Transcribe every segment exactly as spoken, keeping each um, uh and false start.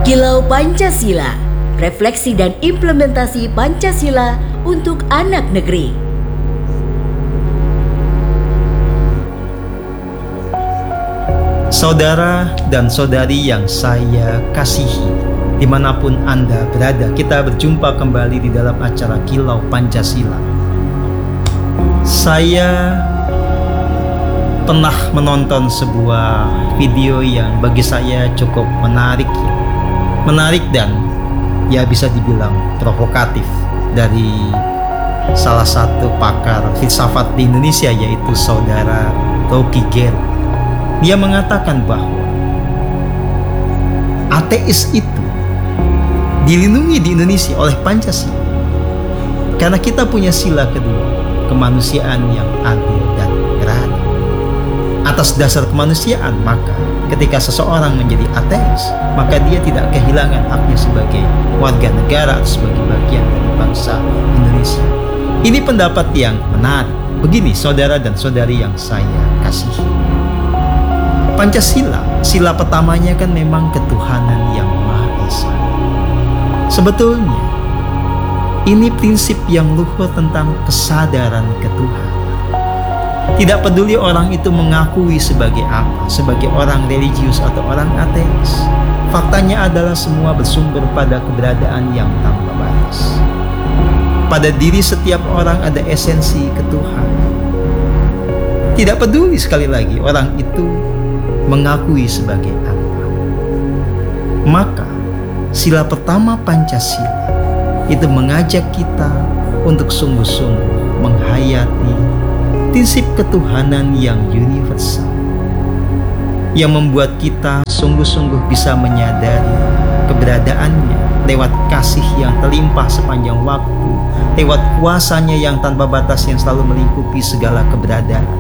Kilau Pancasila, refleksi dan implementasi Pancasila untuk anak negeri. Saudara dan saudari yang saya kasihi, dimanapun Anda berada, kita berjumpa kembali di dalam acara Kilau Pancasila. Saya pernah menonton sebuah video yang bagi saya cukup menarik Menarik dan ya bisa dibilang provokatif, dari salah satu pakar filsafat di Indonesia, yaitu saudara Rocky Gerung. Dia mengatakan bahwa ateis itu dilindungi di Indonesia oleh Pancasila karena kita punya sila kedua, kemanusiaan yang adil dan beradab. Atas dasar kemanusiaan, maka ketika seseorang menjadi ateis, maka dia tidak kehilangan haknya sebagai warga negara atau sebagai bagian dari bangsa Indonesia. Ini pendapat yang menarik. Begini saudara dan saudari yang saya kasihi, Pancasila, sila pertamanya kan memang ketuhanan yang Maha Esa. Sebetulnya ini prinsip yang luhur tentang kesadaran ketuhanan. Tidak peduli orang itu mengakui sebagai apa, sebagai orang religius atau orang ateis. Faktanya adalah semua bersumber pada keberadaan yang tanpa batas. Pada diri setiap orang ada esensi ketuhanan. Tidak peduli, sekali lagi, orang itu mengakui sebagai apa. Maka sila pertama Pancasila itu mengajak kita untuk sungguh-sungguh menghayati prinsip ketuhanan yang universal, yang membuat kita sungguh-sungguh bisa menyadari keberadaannya lewat kasih yang terlimpah sepanjang waktu, lewat kuasanya yang tanpa batas yang selalu melingkupi segala keberadaan.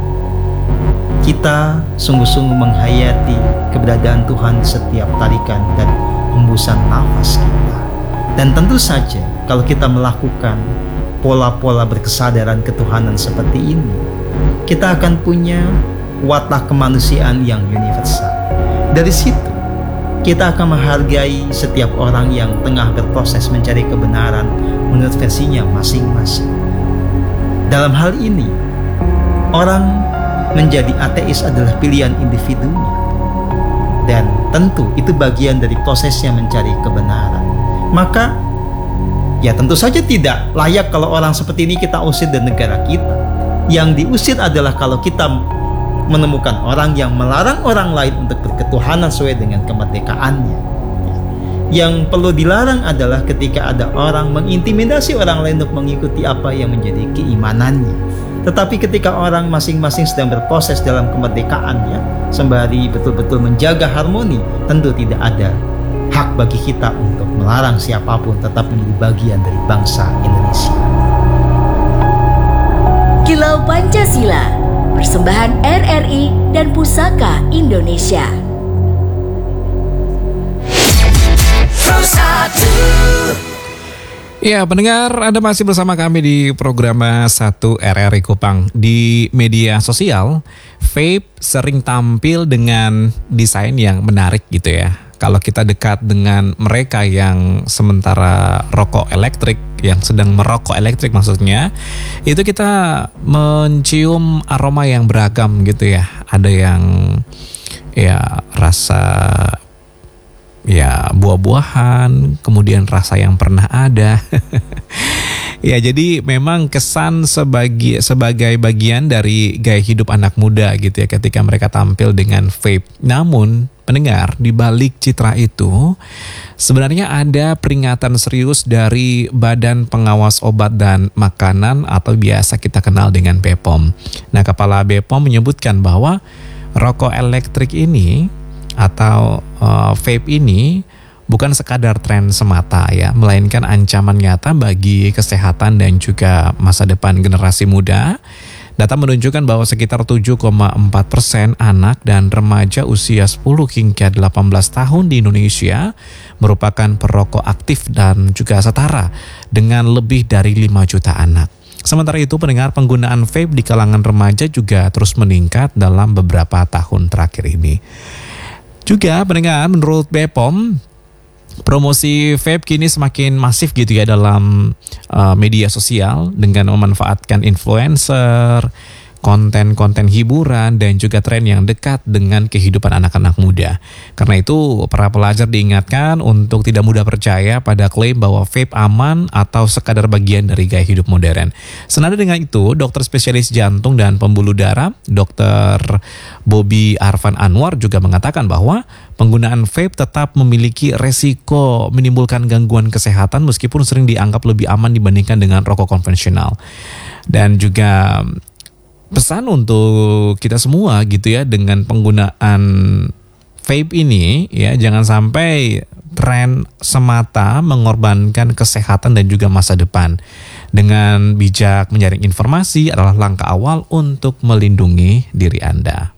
Kita sungguh-sungguh menghayati keberadaan Tuhan setiap tarikan dan hembusan nafas kita. Dan tentu saja kalau kita melakukan pola-pola berkesadaran ketuhanan seperti ini, kita akan punya watak kemanusiaan yang universal. Dari situ kita akan menghargai setiap orang yang tengah berproses mencari kebenaran menurut versinya masing-masing. Dalam hal ini, orang menjadi ateis adalah pilihan individunya, dan tentu itu bagian dari prosesnya mencari kebenaran. Maka ya tentu saja tidak layak kalau orang seperti ini kita usir dari negara kita. Yang diusir adalah kalau kita menemukan orang yang melarang orang lain untuk berketuhanan sesuai dengan kemerdekaannya. Yang perlu dilarang adalah ketika ada orang mengintimidasi orang lain untuk mengikuti apa yang menjadi keimanannya. Tetapi ketika orang masing-masing sedang berproses dalam kemerdekaannya, sembari betul-betul menjaga harmoni, tentu tidak ada hak bagi kita untuk melarang siapapun tetap menjadi bagian dari bangsa Indonesia. Kilau Pancasila, persembahan R R I dan Pusaka Indonesia. Ya, pendengar, Anda masih bersama kami di program satu R R I Kupang. Di media sosial, vape sering tampil dengan desain yang menarik gitu ya. Kalau kita dekat dengan mereka yang sementara rokok elektrik, yang sedang merokok elektrik maksudnya, itu kita mencium aroma yang beragam gitu ya. Ada yang ya rasa ya buah-buahan, kemudian rasa yang pernah ada. Ya, jadi memang kesan sebagai sebagai bagian dari gaya hidup anak muda gitu ya ketika mereka tampil dengan vape. Namun pendengar, di balik citra itu sebenarnya ada peringatan serius dari Badan Pengawas Obat dan Makanan atau biasa kita kenal dengan B P O M. Nah, Kepala B P O M menyebutkan bahwa rokok elektrik ini atau uh, vape ini bukan sekadar tren semata ya, melainkan ancaman nyata bagi kesehatan dan juga masa depan generasi muda. Data menunjukkan bahwa sekitar tujuh koma empat persen anak dan remaja usia sepuluh hingga delapan belas tahun di Indonesia merupakan perokok aktif dan juga setara dengan lebih dari lima juta anak. Sementara itu, pendengar, penggunaan vape di kalangan remaja juga terus meningkat dalam beberapa tahun terakhir ini. Juga pendengar, menurut B P O M, Promosi vape kini semakin masif gitu ya dalam uh, media sosial dengan memanfaatkan influencer, konten-konten hiburan, dan juga tren yang dekat dengan kehidupan anak-anak muda. Karena itu, para pelajar diingatkan untuk tidak mudah percaya pada klaim bahwa vape aman atau sekadar bagian dari gaya hidup modern. Senada dengan itu, dokter spesialis jantung dan pembuluh darah, dokter Bobby Arfan Anwar juga mengatakan bahwa penggunaan vape tetap memiliki resiko menimbulkan gangguan kesehatan meskipun sering dianggap lebih aman dibandingkan dengan rokok konvensional. Dan juga pesan untuk kita semua gitu ya, dengan penggunaan vape ini ya, jangan sampai tren semata mengorbankan kesehatan dan juga masa depan. Dengan bijak menyaring informasi adalah langkah awal untuk melindungi diri Anda.